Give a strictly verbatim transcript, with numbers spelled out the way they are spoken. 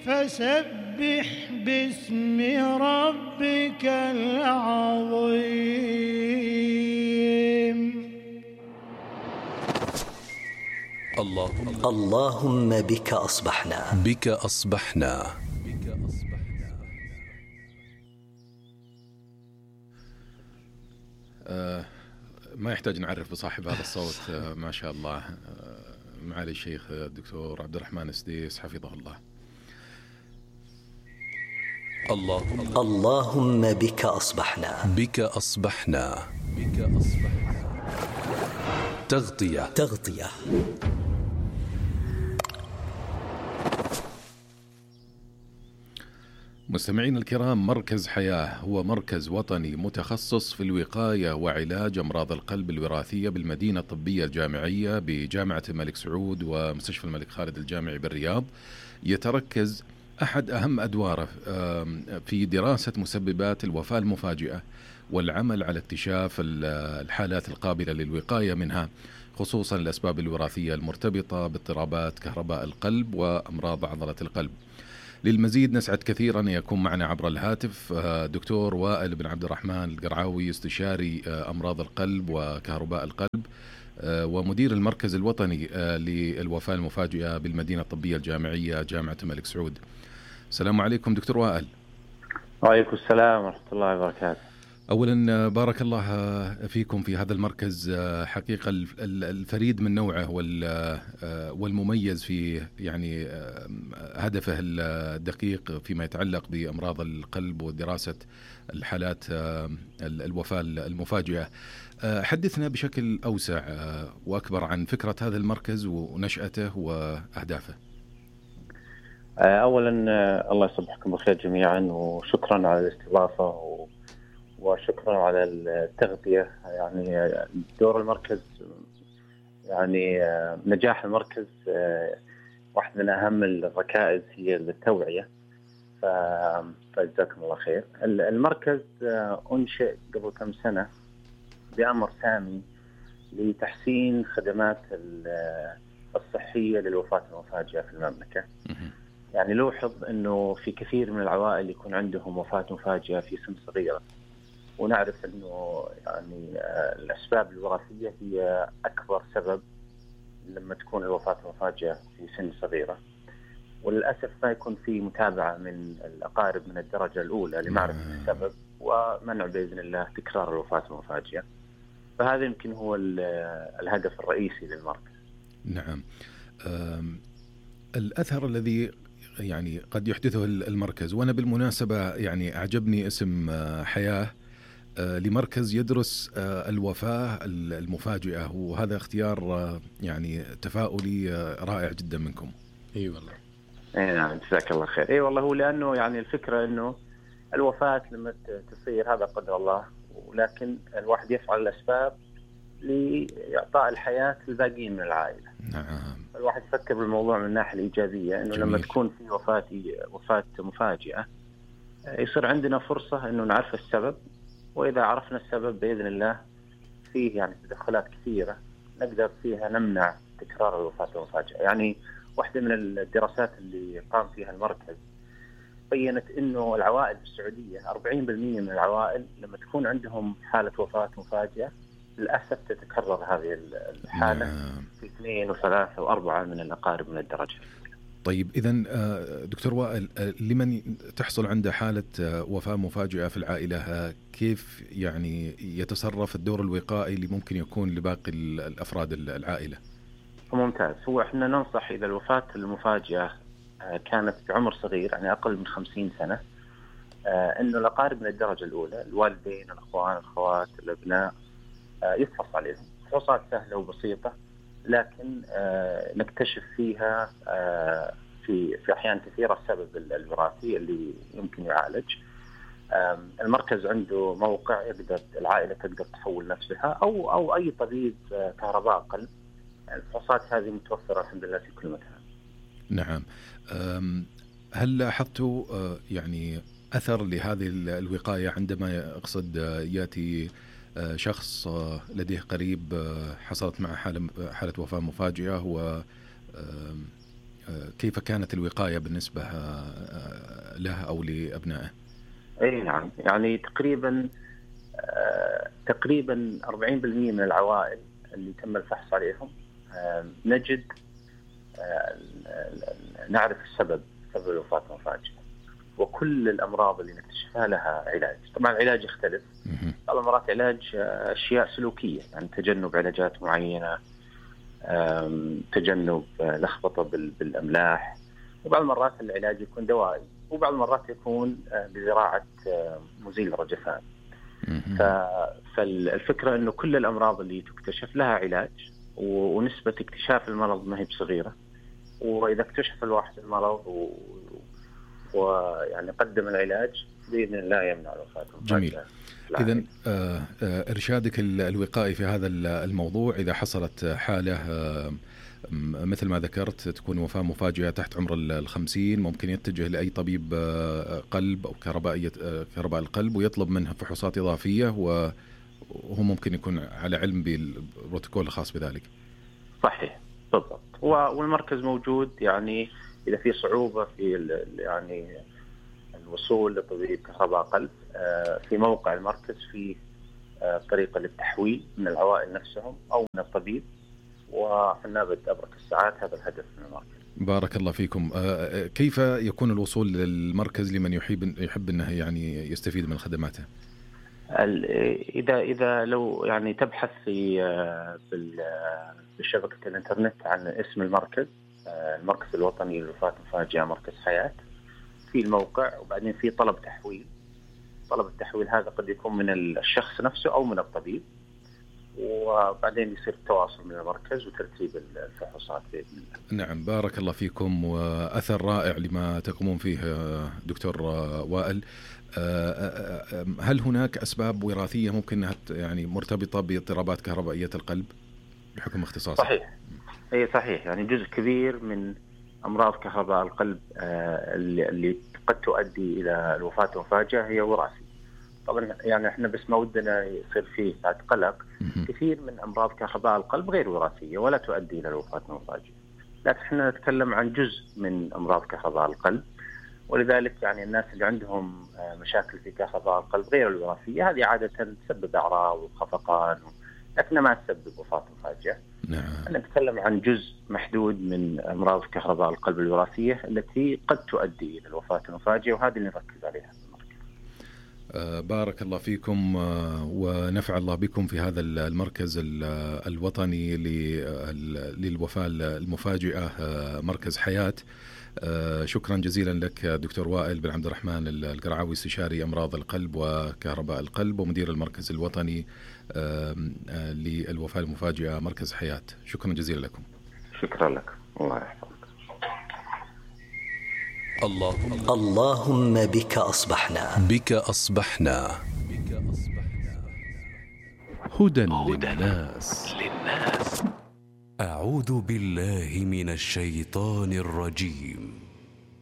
فسبح باسم ربك العظيم. اللهم اللهم بك أصبحنا بك أصبحنا آه ما يحتاج نعرف بصاحب هذا الصوت. آه ما شاء الله. آه معالي الشيخ الدكتور عبد الرحمن السديس حفظه الله. اللهم اللهم بك أصبحنا بك أصبحنا بك أصبحنا تغطية تغطية. مستمعين الكرام، مركز حياة هو مركز وطني متخصص في الوقاية وعلاج أمراض القلب الوراثية بالمدينة الطبية الجامعية بجامعة الملك سعود ومستشفى الملك خالد الجامعي بالرياض. يتركز أحد أهم أدواره في دراسة مسببات الوفاة المفاجئة والعمل على اكتشاف الحالات القابلة للوقاية منها، خصوصا الأسباب الوراثية المرتبطة باضطرابات كهرباء القلب وأمراض عضلة القلب. للمزيد نسعد كثيرا أن يكون معنا عبر الهاتف دكتور وائل بن عبد الرحمن القرعاوي، استشاري أمراض القلب وكهرباء القلب ومدير المركز الوطني للوفاة المفاجئة بالمدينة الطبية الجامعية جامعة الملك سعود. السلام عليكم دكتور وائل. وعليكم السلام ورحمة الله وبركاته. أولا بارك الله فيكم في هذا المركز، حقيقة الفريد من نوعه والمميز في يعني هدفه الدقيق فيما يتعلق بأمراض القلب ودراسة الحالات الوفاة المفاجئة. حدثنا بشكل أوسع وأكبر عن فكرة هذا المركز ونشأته وأهدافه. أولا الله يصبحكم بخير جميعا، وشكرا على الاستضافة وشكرا على التغطية. يعني دور المركز، يعني نجاح المركز واحد من أهم الركائز هي التوعية، فجزاكم الله خير. المركز أنشئ قبل كم سنة بأمر سامي لتحسين خدمات الصحية للوفاة المفاجئة في المملكة. يعني لوحظ أنه في كثير من العوائل يكون عندهم وفاة مفاجئة في سن صغيرة، ونعرف أنه يعني الأسباب الوراثية هي أكبر سبب لما تكون الوفاة مفاجئة في سن صغيرة، وللأسف ما يكون في متابعة من الأقارب من الدرجة الأولى لمعرفة السبب ومنع بإذن الله تكرار الوفاة المفاجئة. فهذا يمكن هو الهدف الرئيسي للمركز. نعم. الأثر الذي يعني قد يحدثه المركز، وأنا بالمناسبة يعني أعجبني اسم حياة لمركز يدرس الوفاة المفاجئة، وهذا اختيار يعني تفاؤلي رائع جدا منكم. اي والله. اي نعم، جزاك الله خير. اي والله، هو لانه يعني الفكره انه الوفاه لما تصير هذا قدر الله، ولكن الواحد يفعل الاسباب لاعطاء الحياه للباقيين من العائله. نعم. الواحد يفكر بالموضوع من الناحيه الايجابيه، انه جميل. لما تكون في وفاه وفاه مفاجئه يصير عندنا فرصه انه نعرف السبب، وإذا عرفنا السبب بإذن الله فيه يعني تدخلات كثيرة نقدر فيها نمنع تكرار الوفاة المفاجئة. يعني واحدة من الدراسات اللي قام فيها المركز بيّنت إنه العوائل في السعودية أربعين بالمئة من العوائل لما تكون عندهم حالة وفاة مفاجئة للأسف تتكرر هذه الحالة نعم. في اثنين وثلاثة وأربعة من الأقارب من الدرجة. طيب إذن دكتور وائل، لمن تحصل عنده حالة وفاة مفاجئة في العائلة كيف يعني يتصرف الدور الوقائي اللي ممكن يكون لباقي الأفراد العائلة؟ ممتاز. هو احنا ننصح إذا الوفاة المفاجئة كانت بعمر صغير، يعني أقل من خمسين سنة، إنه الأقارب من الدرجة الأولى، الوالدين، الأخوان، الأخوات، الأبناء، يفحص عليهم فحوصات سهلة وبسيطة، لكن نكتشف فيها في في أحيان كثيرة السبب الوراثي اللي يمكن يعالج. المركز عنده موقع يقدر العائلة تقدر تحول نفسها أو أو أي طبيب كهرباء قلب. الفحوصات هذه متوفرة الحمد لله في كل مكان. نعم. هل لاحظتوا يعني أثر لهذه الوقاية عندما أقصد يأتي شخص لديه قريب حصلت معه حالة حالة وفاة مفاجئة و كيف كانت الوقاية بالنسبة له أو لأبنائه؟ أي نعم، يعني تقريبا تقريبا أربعين بالمئة من العوائل اللي تم الفحص عليهم نجد نعرف السبب سبب الوفاة المفاجئة، وكل الأمراض اللي نكتشفها لها علاج. طبعا العلاج يختلف، بعض المرات علاج أشياء سلوكية، يعني تجنب علاجات معينة، تجنب لخبطة بالأملاح، وبعض المرات العلاج يكون دوائي، وبعض المرات يكون بزراعة مزيل رجفان. فالفكرة أنه كل الأمراض اللي تكتشف لها علاج، ونسبة اكتشاف المرض ما هي بصغيرة، وإذا اكتشف الواحد المرض ويعني قدم العلاج بإذن الله يمنع الوفاة. جميل. إذن آه آه إرشادك الوقائي في هذا الموضوع، إذا حصلت حالة آه مثل ما ذكرت تكون وفاة مفاجئة تحت عمر الخمسين، ممكن يتجه لأي طبيب آه قلب أو كهربائية آه كهرباء القلب ويطلب منها فحوصات إضافية، وهو ممكن يكون على علم بالبروتوكول الخاص بذلك. صحيح بالضبط. والمركز موجود، يعني إذا في صعوبة في يعني الوصول لطبيب كهرباء قلب، في موقع المركز في طريقة للتحويل من العوائل نفسهم أو من الطبيب، وحنا أبرك الساعات هذا الهدف من المركز. بارك الله فيكم. كيف يكون الوصول للمركز لمن يحب يحب أنه يعني يستفيد من خدماته؟ إذا إذا لو يعني تبحث في في شبكة الإنترنت عن اسم المركز، المركز الوطني للوفاة المفاجئة مركز حياة، في الموقع، وبعدين في طلب تحويل. طلب التحويل هذا قد يكون من الشخص نفسه أو من الطبيب، وبعدين يصير التواصل من المركز وترتيب الفحوصات بإذن الله. نعم، بارك الله فيكم، وأثر رائع لما تقومون فيه دكتور وائل. هل هناك أسباب وراثية ممكن أنها يعني مرتبطة باضطرابات كهربائية القلب بحكم اختصاصه؟ صحيح، أي صحيح. يعني جزء كبير من أمراض كهرباء القلب اللي قد تؤدي إلى الوفاة المفاجئة هي وراثية. طبعا يعني احنا بس ما ودنا يصير فيه بعد قلق. كثير من أمراض كهرباء القلب غير وراثية ولا تؤدي إلى الوفاة المفاجئة، لكن احنا نتكلم عن جزء من أمراض كهرباء القلب، ولذلك يعني الناس اللي عندهم مشاكل في كهرباء القلب غير الوراثية هذه عادة تسبب أعراض وخفقان، لكنها ما تسبب وفاة مفاجئة. نعم. نتكلم عن جزء محدود من أمراض كهرباء القلب الوراثية التي قد تؤدي إلى الوفاة المفاجئة، وهذه اللي نركز عليها. آه بارك الله فيكم، آه ونفع الله بكم في هذا المركز الوطني للوفاة المفاجئة، آه مركز حياة. آه شكرا جزيلا لك دكتور وائل بن عبد الرحمن القرعاوي، استشاري أمراض القلب وكهرباء القلب ومدير المركز الوطني آه آه للوفاة المفاجئة مركز حياة. شكرا جزيلا لكم. شكرا لك، الله يحفظك. اللهم اللهم بك أصبحنا بك أصبحنا هدى للناس. أعوذ بالله من الشيطان الرجيم.